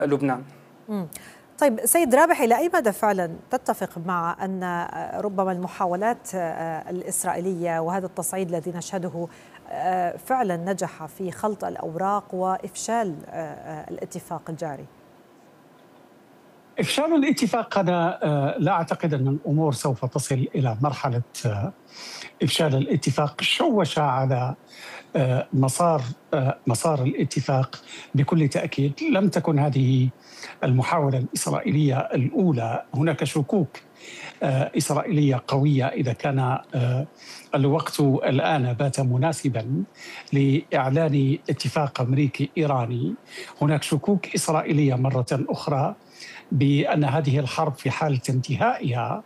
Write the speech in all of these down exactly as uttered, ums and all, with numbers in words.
لبنان. مم. طيب سيد رابح، إلى أي مدى فعلا تتفق مع أن ربما المحاولات الإسرائيلية وهذا التصعيد الذي نشهده فعلا نجح في خلط الأوراق وإفشال الاتفاق الجاري؟ إفشال الاتفاق، أنا لا أعتقد أن الأمور سوف تصل إلى مرحلة إفشال الاتفاق. شوش على مسار مسار الاتفاق بكل تأكيد. لم تكن هذه المحاولة الإسرائيلية الأولى. هناك شكوك إسرائيلية قوية إذا كان الوقت الآن بات مناسبا لإعلان اتفاق أمريكي إيراني. هناك شكوك إسرائيلية مرة أخرى بأن هذه الحرب في حالة انتهائها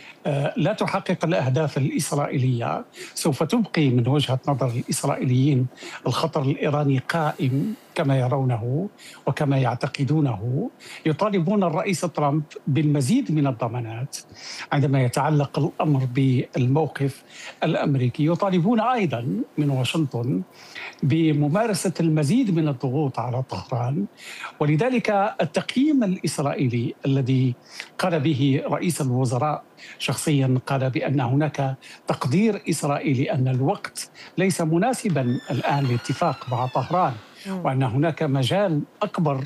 لا تحقق الأهداف الإسرائيلية، سوف تبقي من وجهة نظر الإسرائيليين الخطر الإيراني قائم كما يرونه وكما يعتقدونه. يطالبون الرئيس ترامب بالمزيد من الضمانات عندما يتعلق الأمر بالموقف الأمريكي. يطالبون أيضا من واشنطن بممارسة المزيد من الضغوط على طهران. ولذلك التقييم الإسرائيلي الذي قال به رئيس الوزراء شخصيا، قال بأن هناك تقدير إسرائيلي أن الوقت ليس مناسبا الآن للاتفاق مع طهران، وأن هناك مجال أكبر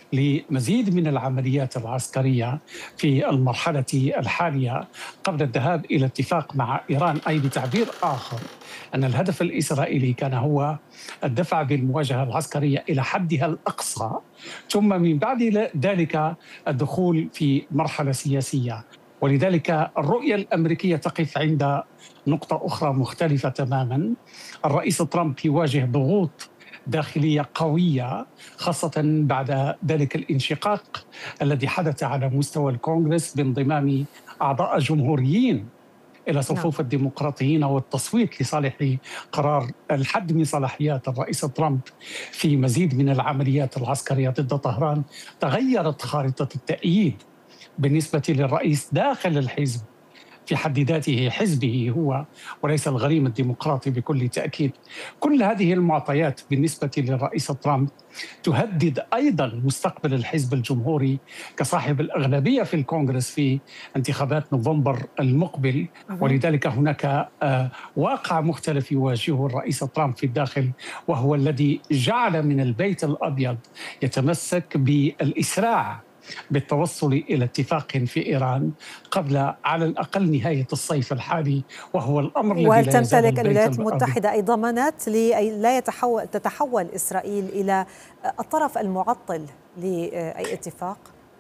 لمزيد من العمليات العسكرية في المرحلة الحالية قبل الذهاب إلى اتفاق مع إيران. أي بتعبير آخر أن الهدف الإسرائيلي كان هو الدفع بالمواجهة العسكرية إلى حدها الأقصى، ثم من بعد ذلك الدخول في مرحلة سياسية. ولذلك الرؤية الأمريكية تقف عند نقطة أخرى مختلفة تماما. الرئيس ترامب يواجه ضغوط داخلية قوية، خاصة بعد ذلك الانشقاق الذي حدث على مستوى الكونغرس بانضمام أعضاء جمهوريين إلى صفوف نعم. الديمقراطيين والتصويت لصالح قرار الحد من صلاحيات الرئيس ترامب في مزيد من العمليات العسكرية ضد طهران. تغيرت خارطة التأييد بالنسبة للرئيس داخل الحزب في حد ذاته، حزبه هو وليس الغريم الديمقراطي بكل تأكيد. كل هذه المعطيات بالنسبة للرئيس ترامب تهدد أيضا مستقبل الحزب الجمهوري كصاحب الأغلبية في الكونغرس في انتخابات نوفمبر المقبل. ولذلك هناك واقع مختلف يواجهه الرئيس ترامب في الداخل، وهو الذي جعل من البيت الأبيض يتمسك بالإسراع بالتوصل إلى اتفاق في إيران قبل على الأقل نهاية الصيف الحالي، وهو الأمر الذي وهل لا يزال تمتلك الولايات البيت المتحدة أي ضمانات لأي لا يتحول تتحول إسرائيل إلى الطرف المعطل لأي اتفاق؟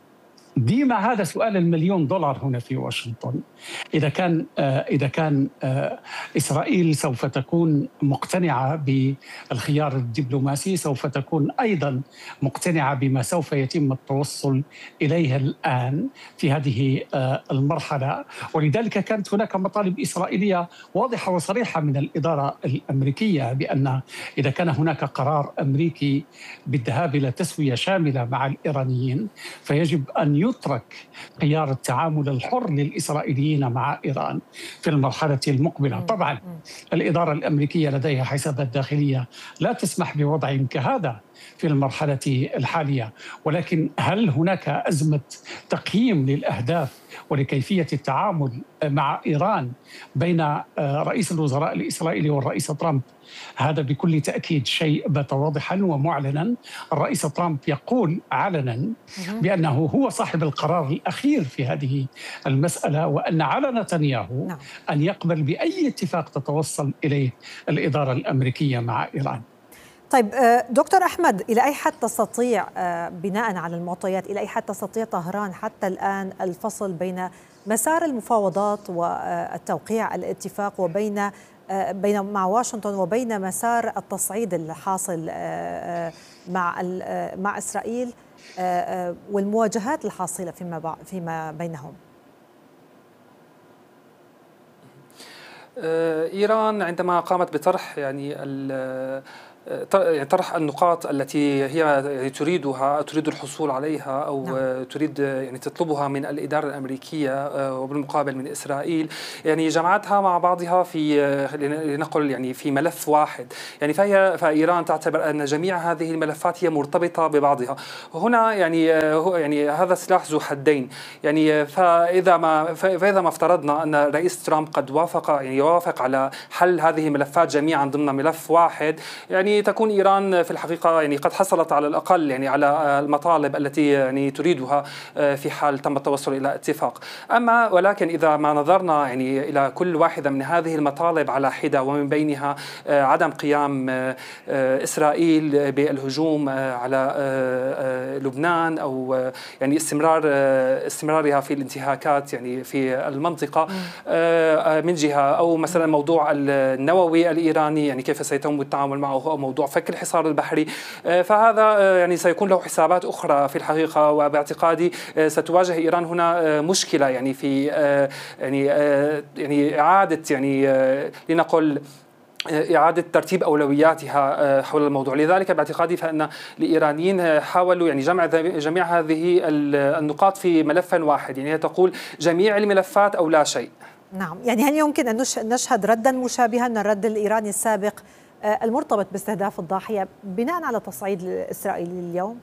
ديما هذا سؤال المليون دولار هنا في واشنطن. إذا كان إذا كان إسرائيل سوف تكون مقتنعة بالخيار الدبلوماسي، سوف تكون أيضا مقتنعة بما سوف يتم التوصل إليه الآن في هذه المرحلة. ولذلك كانت هناك مطالب إسرائيلية واضحة وصريحة من الإدارة الأمريكية بأن إذا كان هناك قرار أمريكي بالذهاب إلى تسوية شاملة مع الإيرانيين فيجب أن يترك خيار التعامل الحر للإسرائيليين مع إيران في المرحلة المقبلة. طبعا الإدارة الأمريكية لديها حسابات داخلية لا تسمح بوضع كهذا في المرحلة الحالية، ولكن هل هناك أزمة تقييم للأهداف ولكيفية التعامل مع إيران بين رئيس الوزراء الإسرائيلي والرئيس ترامب؟ هذا بكل تأكيد شيء بات واضحا ومعلنا. الرئيس ترامب يقول علنا بأنه هو صاحب القرار الأخير في هذه المسألة، وأن على نتنياهو أن يقبل بأي اتفاق تتوصل إليه الإدارة الأمريكية مع إيران. طيب دكتور أحمد، إلى أي حد تستطيع بناء على المعطيات إلى أي حد تستطيع طهران حتى الآن الفصل بين مسار المفاوضات والتوقيع الاتفاق وبين بين مع واشنطن وبين مسار التصعيد الحاصل مع مع إسرائيل والمواجهات الحاصلة فيما فيما بينهم؟ إيران عندما قامت بطرح يعني طرح النقاط التي هي تريدها تريد الحصول عليها أو نعم. تريد يعني تطلبها من الإدارة الأمريكية وبالمقابل من إسرائيل، يعني جمعتها مع بعضها في لنقل يعني في ملف واحد. يعني فهي فإيران تعتبر أن جميع هذه الملفات هي مرتبطة ببعضها. هنا يعني هو يعني هذا سلاح ذو حدين. يعني فإذا ما فإذا ما افترضنا أن رئيس ترامب قد وافق يعني يوافق على حل هذه الملفات جميعا ضمن ملف واحد، يعني تكون إيران في الحقيقة يعني قد حصلت على الأقل يعني على المطالب التي يعني تريدها في حال تم التوصل إلى اتفاق. أما ولكن إذا ما نظرنا يعني إلى كل واحدة من هذه المطالب على حدة، ومن بينها عدم قيام إسرائيل بالهجوم على لبنان أو يعني استمرار استمرارها في الانتهاكات يعني في المنطقة من جهة، أو مثلا موضوع النووي الإيراني يعني كيف سيتم التعامل معه، أو موضوع فك الحصار البحري، فهذا يعني سيكون له حسابات أخرى في الحقيقة. وباعتقادي ستواجه إيران هنا مشكلة يعني في يعني يعني إعادة يعني لنقل إعادة ترتيب أولوياتها حول الموضوع. لذلك باعتقادي فإن الإيرانيين حاولوا يعني جمع جميع هذه النقاط في ملف واحد، يعني تقول جميع الملفات أو لا شيء. نعم، يعني هل يمكن أن نشهد ردا مشابها للرد الإيراني السابق المرتبط باستهداف الضاحية بناء على تصعيد الإسرائيلي اليوم؟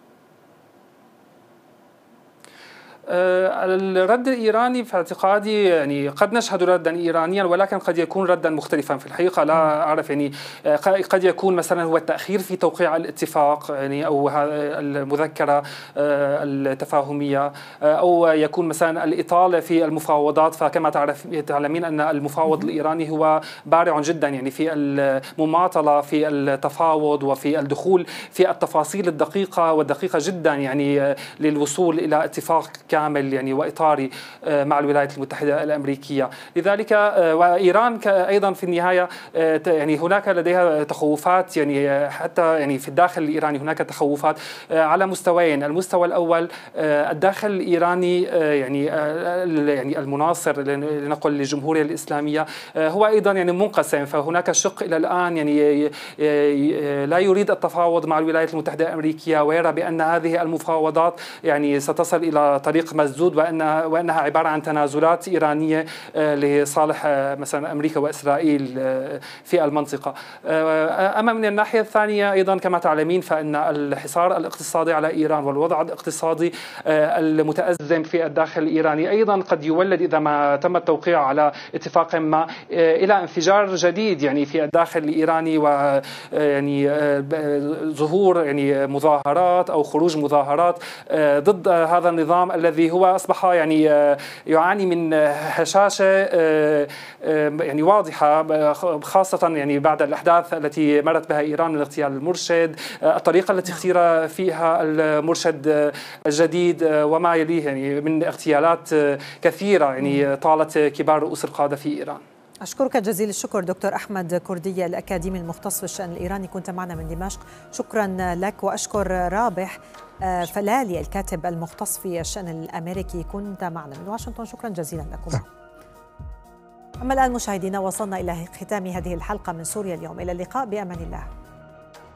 الرد الإيراني في اعتقادي يعني قد نشهد ردا إيرانيا، ولكن قد يكون ردا مختلفا في الحقيقة. لا أعرف يعني قد يكون مثلا هو التأخير في توقيع الاتفاق يعني أو المذكرة التفاهمية، أو يكون مثلا الإطالة في المفاوضات. فكما تعرف تعلمين أن المفاوض الإيراني هو بارع جدا يعني في المماطلة في التفاوض وفي الدخول في التفاصيل الدقيقة والدقيقة جدا يعني للوصول إلى اتفاق كامل يعني وإطاري مع الولايات المتحدة الأمريكية. لذلك وإيران أيضا في النهاية يعني هناك لديها تخوفات يعني حتى يعني في الداخل الإيراني هناك تخوفات على مستويين. المستوى الأول الداخل الإيراني يعني يعني المناصر لنقل للجمهورية الإسلامية هو أيضا يعني منقسم. فهناك شق إلى الآن يعني لا يريد التفاوض مع الولايات المتحدة الأمريكية، ويرى بأن هذه المفاوضات يعني ستصل إلى طريق مسدود، وأنها وأنها عبارة عن تنازلات إيرانية لصالح مثلا أمريكا وإسرائيل في المنطقة. أما من الناحية الثانية أيضا كما تعلمين فإن الحصار الاقتصادي على إيران والوضع الاقتصادي المتأزم في الداخل الإيراني أيضا قد يولد إذا ما تم التوقيع على اتفاق ما إلى انفجار جديد يعني في الداخل الإيراني، ويعني ظهور يعني مظاهرات أو خروج مظاهرات ضد هذا النظام الذي هو أصبح يعني يعاني من هشاشة يعني واضحة، خاصة يعني بعد الأحداث التي مرت بها إيران من اغتيال المرشد، الطريقة التي اختير فيها المرشد الجديد وما يليه يعني من اغتيالات كثيرة يعني طالت كبار رؤوس القادة في إيران. أشكرك جزيل الشكر دكتور أحمد كردية الأكاديمي المختص في الشأن الإيراني، كنت معنا من دمشق. شكرا لك. وأشكر رابح فلالي الكاتب المختص في الشأن الأمريكي، كنت معنا من واشنطن. شكرا جزيلا لكم. أما الآن مشاهدينا وصلنا إلى ختام هذه الحلقة من سوريا اليوم. إلى اللقاء بأمان الله.